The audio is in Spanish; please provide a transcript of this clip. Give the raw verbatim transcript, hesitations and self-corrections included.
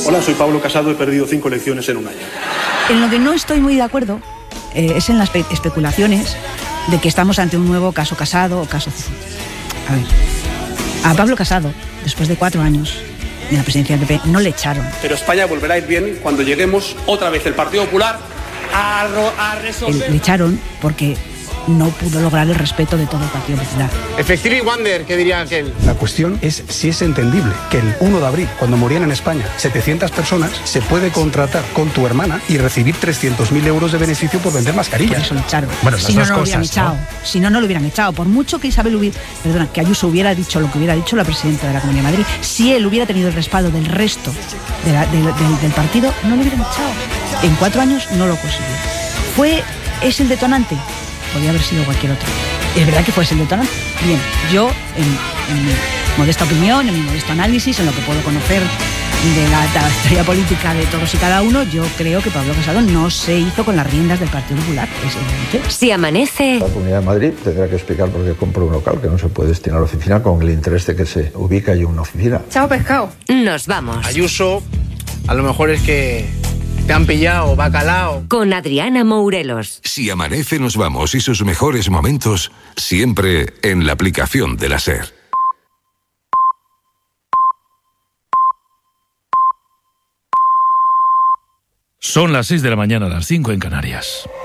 Hola, soy Pablo Casado, he perdido cinco elecciones en un año. En lo que no estoy muy de acuerdo eh, es en las espe- especulaciones de que estamos ante un nuevo caso Casado o caso... A ver, a Pablo Casado, después de cuatro años de la presidencia del P P, no le echaron. Pero España volverá a ir bien cuando lleguemos otra vez el Partido Popular a, ro- a resolver... El- le echaron porque no pudo lograr el respeto de todo el Partido Popular. Effectively wonder, ¿qué diría aquel? La cuestión es si es entendible que el uno de abril, cuando morían en España setecientas personas, se puede contratar con tu hermana y recibir trescientos mil euros de beneficio por vender Por mascarillas. eso le echaron. Bueno, las si no, dos no lo hubieran cosas, echado. ¿no? Si no, no lo hubieran echado. Por mucho que Isabel hubiera... Perdona, que Ayuso hubiera dicho lo que hubiera dicho la presidenta de la Comunidad de Madrid, si él hubiera tenido el respaldo del resto de la- de- del- del partido, no lo hubieran echado. En cuatro años no lo consiguió. ¿Fue... es el detonante? Podría haber sido cualquier otro. Es verdad que fue ese el detonante. Bien, yo, en, en mi modesta opinión, en mi modesto análisis, en lo que puedo conocer de la trayectoria política de todos y cada uno, yo creo que Pablo Casado no se hizo con las riendas del Partido Popular, es evidente. Si amanece, La Comunidad de Madrid tendrá que explicar por qué compró un local que no se puede destinar a la oficina con el interés de que se ubica allí una oficina. Chao, pescado. nos vamos. Ayuso, a lo mejor es que te han pillado, bacalao. Con Adriana Mourelos. Si amanece nos vamos y sus mejores momentos siempre en la aplicación de la SER. Son las seis de la mañana, las cinco en Canarias.